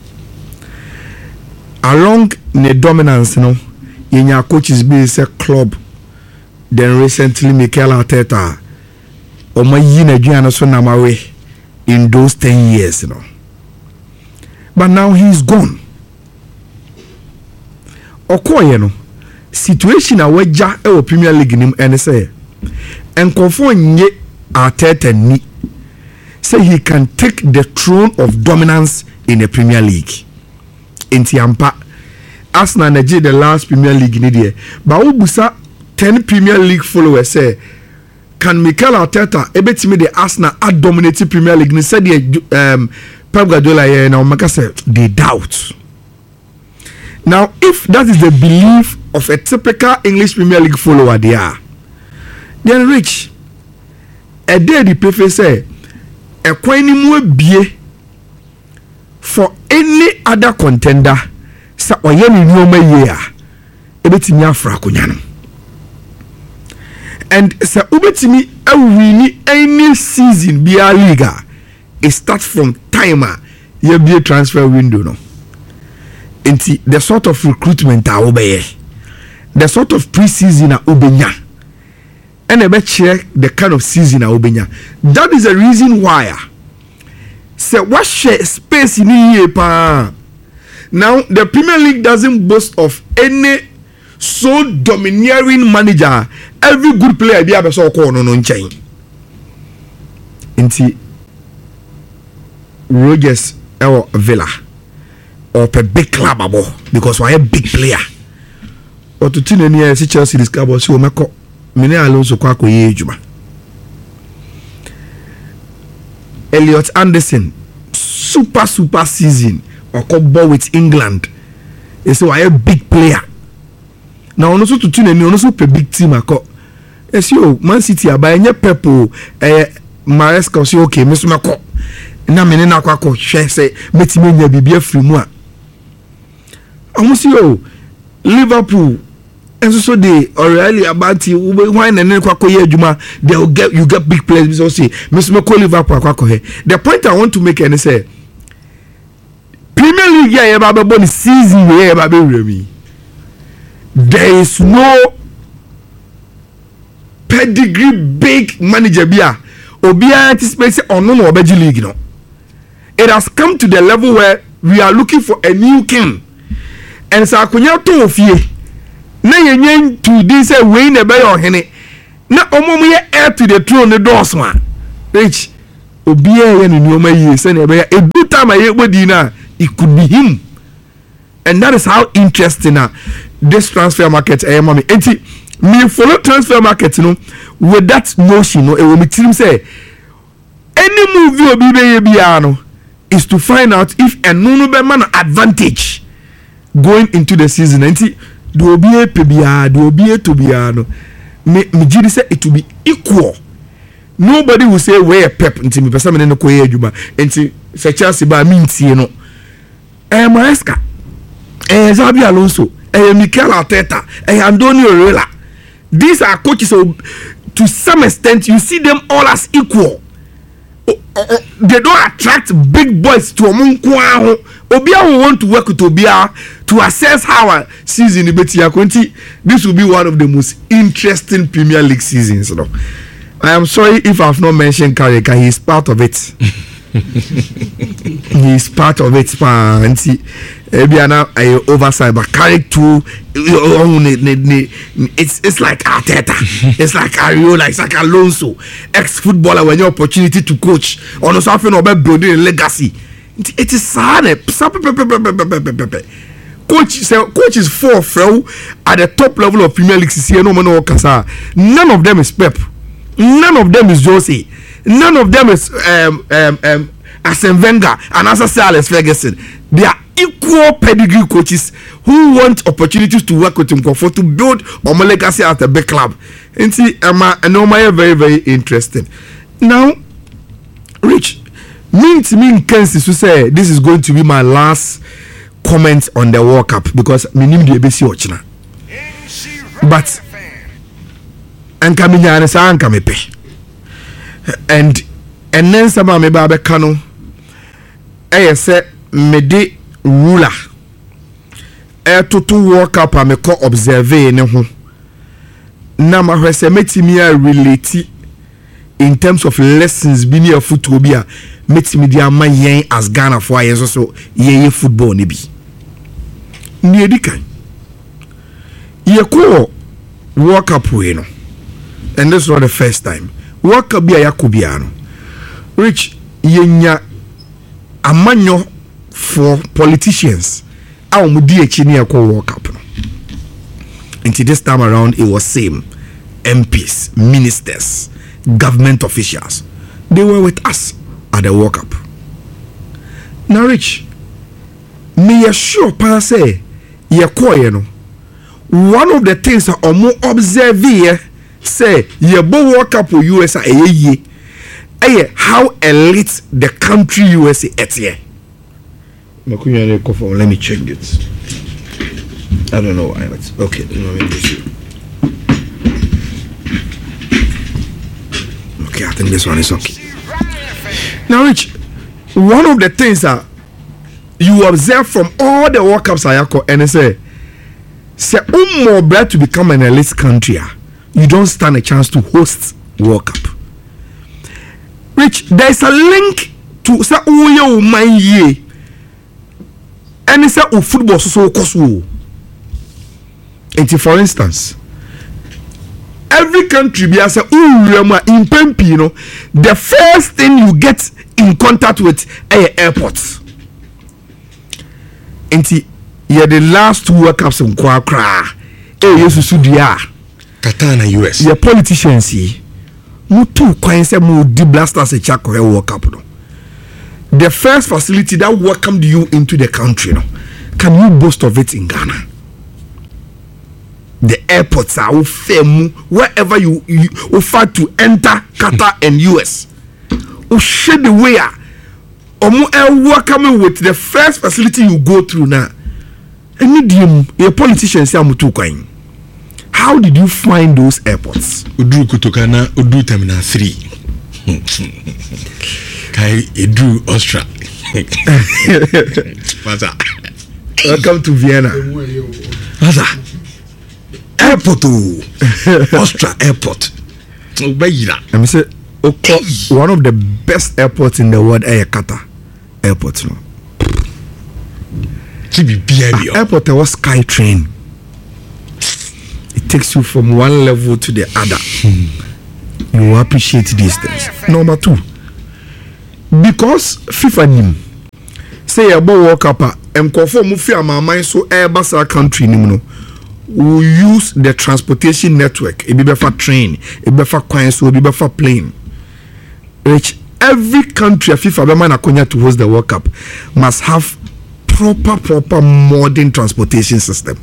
Along the dominance, you know, yenya coaches be a club. Then recently Mikel Arteta, omo yi na dua no so namawe in those ten years, you know. But now he's gone. Okoye no situation a waja e wo Premier League nim ene say enkofo nye Arteta ni say he can take the throne of dominance in the Premier League. Enti ampa Arsenal na je the last Premier League ni there, but wo busa ten Premier League followers say can Mikel Arteta ebetimi the Arsenal a dominate Premier League ni say the um Pep Guardiola here now make say they doubt. Now, if that is the belief of a typical English Premier League follower, they are, then rich. A day the prefer say, a coin more be for any other contender, sa oyeni nyoma year, ebetimi afra kunyano. And sa ubetimi a wini any season be a liga, it starts from timer, ye be a transfer window no. Inti the sort of recruitment a obeye, the sort of pre-season a obenya, and a check the kind of season a obenya. That is the reason why say what share space in here pa. Now the Premier League doesn't boast of any so domineering manager. Every good player be able to call no no chain. Inti Rogers or Villa or a big club abo because we are a big player. Or to tune any uh, Chelsea this club so mako mene Alonso kwa ko ye adwuma. Elliot Anderson super super season or ball with England. They say we are a big player. Now also to tune any also a big team ako. Yes yo Man City aba enye Pepo eh Maresca so okay me so mako. Na mene na kwa ko hwe say metime nya bibia free mu a. Almost yo Liverpool and so so they already about you why na ne kwa ko ye adwuma they will get you get big players so say me so mako Liverpool kwa ko he. The point I want to make and say Premier League ya ba be bon season we ya ba be remi. There is no pedigree big manager bia obi anticipate on no obeji league no. It has come to the level where we are looking for a new king. And sa akonya to ofie na yenyen to this way na be your hene na omom ye heir to the throne the doors man Rich obiara yɛ ne nneɛma yie sɛnea ɛbɛyɛ edu time a yɛbɔ di na it could be him, and that is how interesting uh, this transfer market ɛyɛ ma me. Enti me follow transfer market no with that notion no ɛwɔ me tirim sɛ any move obi bɛyɛ biara no is to find out if ɛno no bɛma no advantage going into the season. Enti do obi epe biara do obi eto biara no me me gidi sɛ it will be equal. Nobody will say where pep nti me pesa me no koye adwuma nti se Chelsea ba me ntie no eh Maresca eh Xabi Alonso eh Mikel Arteta eh Antonio Raiola. These are coaches, so to some extent you see them all as equal. They don't attract big boys to omunkwa. Obia will want to work with Obia to assess how a season is. This will be one of the most interesting Premier League seasons, you know. I am sorry if I have not mentioned Karika. He is part of it. He is part of it. And see, Ebiana, I oversight, but Carrick too. It's it's like Arteta. It's like Ariola. It's like Alonso, ex-footballer. When your opportunity to coach, on something about building a legacy, it is sad. Coach, so coach is four fell at the top level of Premier League. None of them is Pep. None of them is Jose. None of them is um, um, um, Arsene Wenger and Sir Alex Ferguson. They are equal pedigree coaches who want opportunities to work with him to build a legacy at a big club. And see, Emma and Omaya very, very interesting. Now, Rich, me to me, Kensi to say this is going to be my last comment on the World Cup because me name the A B C Ochina. But and coming here and say and come pay. And and then some me ba be kano eh say me de ruler eh toto World Cup a me ko observe ne ho na ma hwese metimi a relate in terms of lessons bi near football bi a metimi dia ma yen as Ghana for ayen so so yen football ne bi ni edikan ye ko World Cup we no, and this is not the first time World Cup bi a yakobiano Rich yenya amanyo for politicians a mudi echi ne yakọ World Cup no. Until this time around it was same M Ps, ministers, government officials, they were with us at the World Cup. Now Rich, me assure pa say yakọ ye no, one of the things that omo observe here say ye bo World Cup for U S A ye eh how elite the country U S A is here. Let me check it. I don't know why, but okay. Okay, I think this one is okay. Now, Rich, one of the things that you observe from all the World Cups I have and say, say, um, more bread to become an elite country, you don't stand a chance to host World Cup. Rich, there is a link to say, oh, yo, my ye, and it's a football so so. And for instance, every country be as a in Pempi, you know, the first thing you get in contact with a airports. And yeah, the last two World Cups in Kwakra, eh, yes, Sudia, Qatar and U S. Your politicians see, mutu kwense mu di blasters a chako World Cup no. The first facility that welcomed you into the country, no, can you boast of it in Ghana? The airports are often wherever you you offer to enter Qatar and U S. O shade the way omo e welcome with the first facility you go through now. Any dim a politician say amutu kwan. How did you find those airports? Udru Kutokana, Udru Terminal three. Kai Udru Austria. Welcome to Vienna. What's Airport, Austria Airport. Let me say, one of the best airports in the world is Qatar Airport. No, uh, airport was Sky Train. It takes you from one level to the other. you will appreciate these things. Number two, because FIFA nim say about World Cup and conform mufi amamai so airbus country nim no will use the transportation network. It be better train, it be better coin, so it be better plane. Which every country FIFA be man akonya to host the World Cup must have proper proper modern transportation system.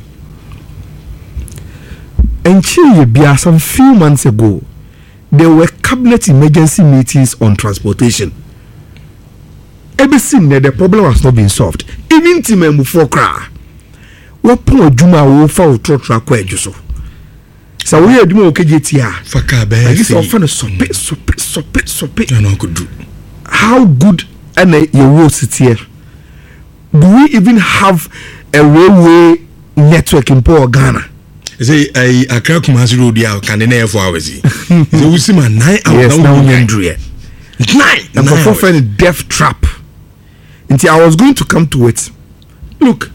And Chile, some few months ago, there were cabinet emergency meetings on transportation. Everything that the problem has not been solved. Even Timemu Fokra, what point Juma will fall to track where you so. So we are doing okay, Tia. Fakabe, this often so pit, so pit, so pit, so pit. I know could do. How good and your road city here? Do we even have a railway network in Port Ghana? Say I Accra Kumasi Road ya kanene for hours. So we see my nine hours now nine. Nine. And for friend death trap. Until I was going to come to it. Look,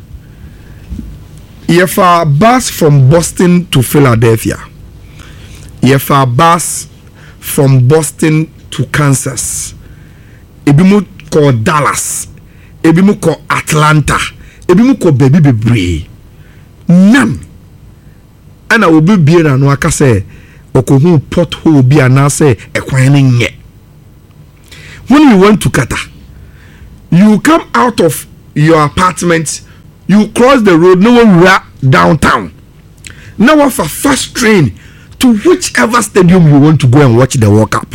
if a bus from Boston to Philadelphia, if a bus from Boston to Kansas, ebimu ko Dallas, ebimu ko Atlanta, ebimu ko baby bebree. None. And I will be being an waka say, Okohu pothole be an say a quining yet. When you went to Qatar, you come out of your apartment, you cross the road, no one ra downtown. Now for fast train to whichever stadium you want to go and watch the World Cup.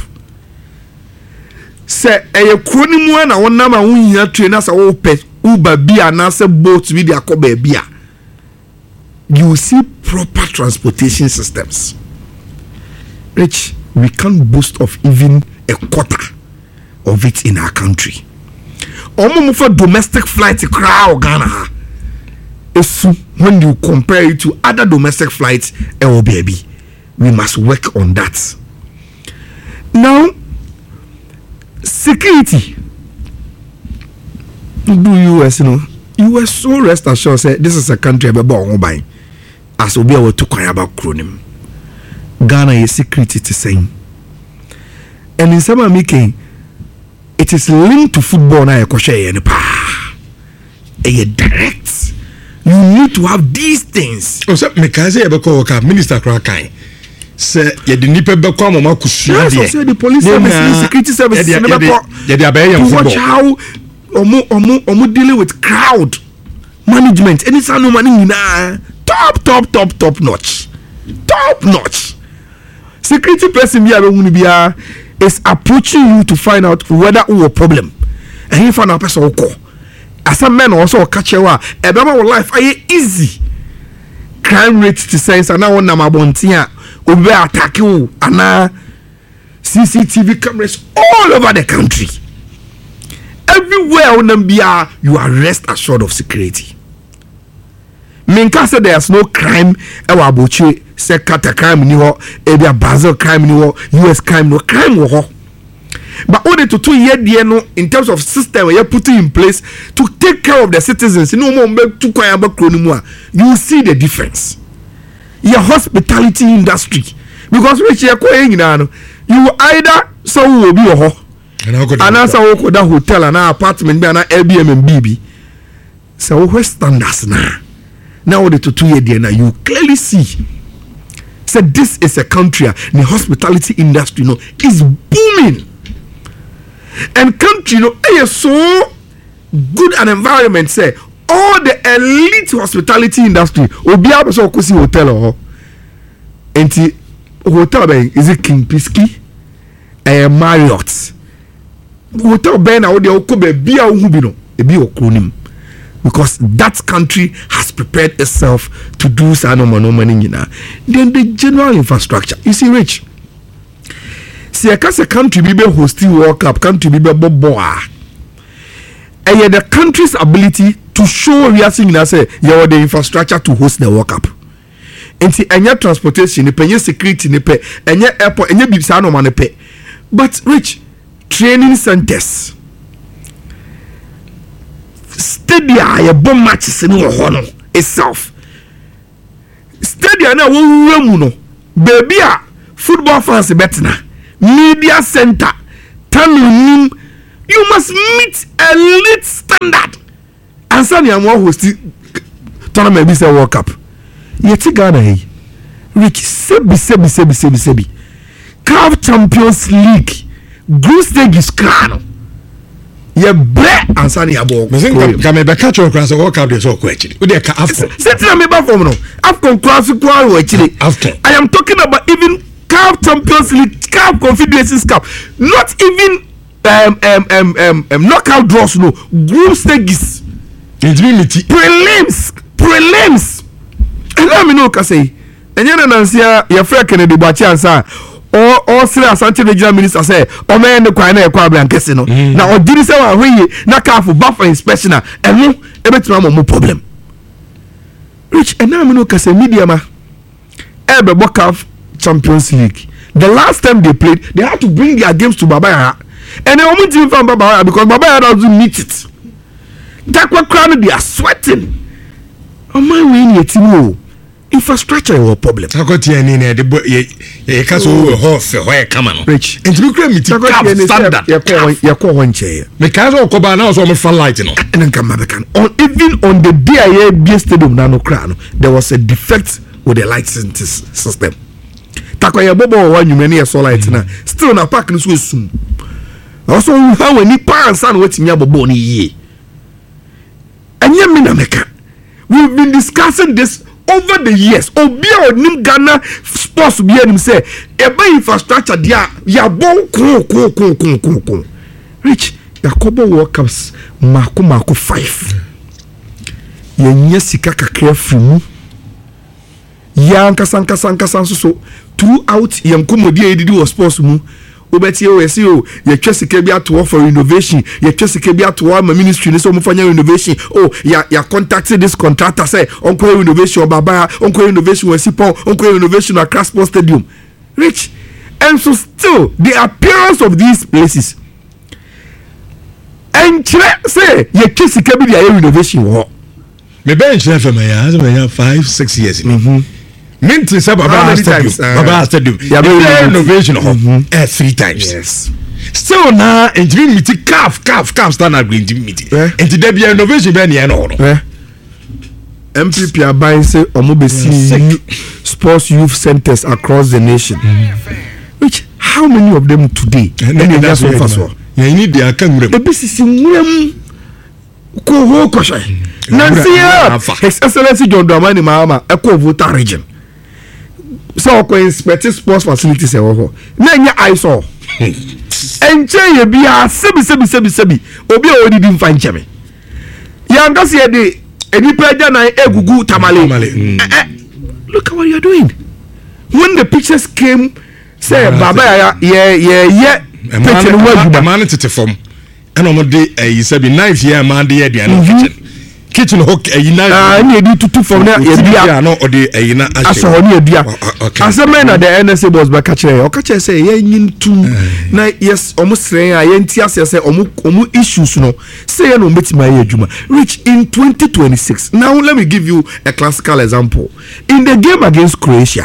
Say a crony one, I want number one year trainers are all pet Uber beer and answer boats with their cobe beer. You see proper transportation systems. Rich, we can't boast of even a quarter of it in our country. Almost for domestic flights, crowd Ghana. When you compare it to other domestic flights, oh baby, we must work on that. Now, security. Do U S, you know, you were so rest assured say this is a country about buying. As we be able to cry about cronym. Ghana is security the same. And in some making, it is linked to football na ekoshe and pa. A direct. You need to have these things. Oh, so mekaze ebeko ka minister kra kan. Say ye the nipa be kwa mama kusua de. Yes, so the police service, the security service, ye dey abey yam football. Watch how omo omo omo dealing with crowd management. Any sound no money na top top top top notch. Top notch. Security person be abehunu bia is approaching you to find out whether you a problem. And he find out person who call. As a man also catch you a bema life aye easy. Crime rate to sense and now on nama bontia will be attack you and C C T V cameras all over the country. Everywhere on them be you are rest assured of security. Minka said there's no crime ewa bochi say kata crime ni ho ebia Brazil crime ni ho U S crime no crime wo ho. But only to two year there no in terms of system we are putting in place to take care of the citizens. No more make two kwaya ba kro ni mu a you see the difference. Your hospitality industry because which you you either so will be ho and answer wo that hotel and apartment be na Airbnb B B so what standards now now the two year there now you clearly see say this is a country the hospitality industry no is booming and country no is so good an environment say all the elite hospitality industry obi abeso kosi hotel ho enti hotel ben is it King Pisky eh Marriott hotel ben na wo de okobe bia wo hu bi no ebi okronim because that country has prepared itself to do so no no money nyina then the general infrastructure you see rich see a country be hosting World Cup country be bobo ah and the country's ability to show reason na say you have the infrastructure to host the World Cup. Enti enya transportation ne penye security ne pe enya airport enya bibisa no ma ne pe but rich training centers stadia ya bom matches ne wo ho no itself stadia na wo wura mu no baby a football fans betna media center tanunim you must meet elite standard ansa ni amwa host tournament bi say World Cup yeti Ghana hey Rich sebi sebi sebi sebi sebi C A F Champions League group stage is crown ye bre ansa ni abo me think ka me be catch your class World Cup dey so ko actually we dey ka after set na me ba form no afcon class ko awo actually after I am talking about even C A F Champions League, C A F Confederations Cup, not even um, um, um, um, um, knockout draws, no, group stages, prelims, prelims. And let me know, Kase. And you know, Nancy, your friend Kennedy Bachiansa, or or Sri Asante Regional Minister say, or man, the Quine, a Quabra and Cassino. Now, or did you say, we not C A F buffer inspection, and no, every time more problem. Rich, and now I know, Kase, media, ma, Ebe C A F Champions League. The last time they played, they had to bring their games to Babaya, and they won't even from Babaya because Babaya doesn't meet it. That's what crowd they are sweating. On my way, yet no infrastructure is a problem. I got here in the ye castle horse where come on. Rich, and to create me to standard. You call one chair. Because of Cobana, so much fun lighting on. And then come can on even on the D I A B Stadium Nano Crown, there was a defect with the lighting system. Takoya bobo one you many a light na still na park no so soon. Also how any parents and waiting ya bobo ni ye. And ye me na meka. We've been discussing this over the years. Obi a onim Ghana sports bi anim say ebe infrastructure dia ya bon ko ko ko ko ko ko. Rich Yakobo World Cups mako mako five. Ye nye sika kakra free mu. Ya nkasa nkasa nkasa so throughout yam komodi edidi was sports mu obeti o esi o ye twesike bi ato for innovation ye twesike bi ato ma ministry ni so mo fanya innovation oh ya ya contacted this contractor say onko innovation baba onko innovation wesipon onko innovation at Crossport Stadium Rich and so still the appearance of these places and say ye twesike bi dia innovation wo me bench na for me ya five six years mhm Minty said Baba Stadium. Baba Stadium. Yeah, innovation of uh, three times. Yes. Still now, and Jimmy meet calf, calf, calf stand green Jimmy meet. And today be innovation be any no. M P P are buying say omobesi sports youth centers across the nation. Which how many of them today? Any that's so fast. Yeah, you need the account. The business in them ko ho ko shay. Nancy, His Excellency John Dramani Mahama, Echo Volta region. So ko inspect sports facilities e wo ho na nya iso enche ye bia sebi sebi sebi sebi obi o di di mfa nche me ya ngase ye de enipa ja na egugu tamale mm. eh, eh, look at what you are doing when the pictures came say baba ya ye ye ye picture wo aguba man tete form and omo de eh sabi knife here man de ye dia no kitchen kitchen hook e na ah ni edi tutu from na e bia no o de e na aso ni e bia asema na the N S A boss ba ka kire o ka kire say ye nyintum na yes omo sren a ye nti ase say omo omo issues no say no metima ye adwuma Rich in twenty twenty-six. Now let me give you a classical example in the game against Croatia.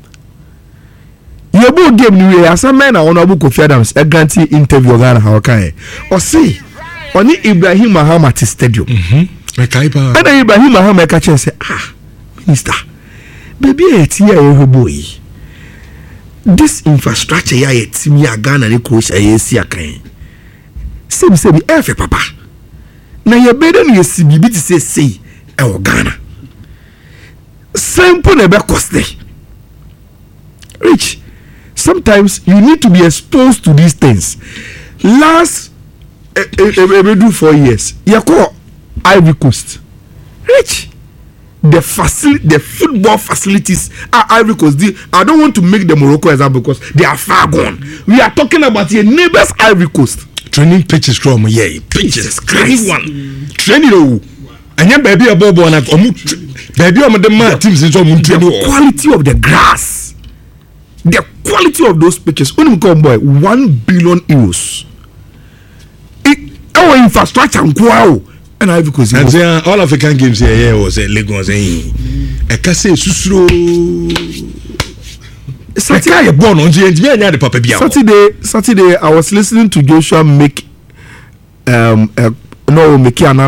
Yebo game ni we asema na Honorable Kofi Adams a grantee interview Ghana how kan o say oni Ibrahim Mahamat Stadium mhm Mekaiba. And Ibrahim Mohammed catch say, ah, Minister, baby, it's here, your boy. This infrastructure, ya it's me a Ghana and Croatia, yes, ya can. Same, same, F, papa. Now, you're better than you see, be to say, say, our Ghana. Simple, never cost. Rich, sometimes you need to be exposed to these things. Last, eh, eh, eh, do four years, you call. Ivory Coast, Rich, the facility, the football facilities at Ivory Coast. The, I don't want to make the Morocco example because they are far gone. We are talking about your neighbors, Ivory Coast. Training pitches from yeah, pitches, crazy one. Training oh, and yeah, baby, a bobo and a baby, I'm the man teams in some the quality of the grass, the quality of those pitches. Only come boy, one billion euros. It our infrastructure and wow. And I because and say all African games here yeah was a Lagos eh e ka say susuro Saturday born on G N G and the Papa Bia. Saturday, Saturday, I was listening to Joshua make um uh, no make an